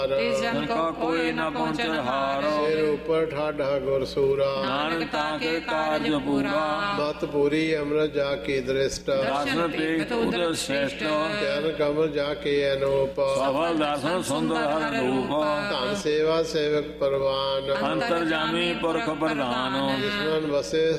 ਜਨ ਕੋ ਕੋਈ ਨ ਪਹੁੰਚਨ ਹਾਰ। ਸਿਰ ਉਪਰ ਠਾਢਾ ਗੁਰਸੂਰਾ, ਨਾਨਕ ਤਾਕੇ ਕਾਰਜ ਪੂਰਾ। ਮਤ ਪੂਰੀ ਅੰਮ੍ਰਿਤ ਜਾ ਕੀ ਦ੍ਰਿਸ਼ਟ, ਦਰਸ਼ਨ ਪੇਖ ਉਦਰ ਸ੍ਰੇਸ਼ਟ। ਚਰਨ ਕਮਲ ਜਾ ਕੇ ਅਨੂਪ, ਸਫਲ ਦਰਸ਼ਨ ਸੁੰਦਰ ਹਰ ਰੂਪ। ਧਨ ਸੇਵਾ ਸੇਵਕ ਪਰਵਾਨ, ਅੰਤਰ ਜਾਮੀ ਪੁਰਖ ਪ੍ਰਧਾਨ। ਜਿਸਮਨ ਵਸੇ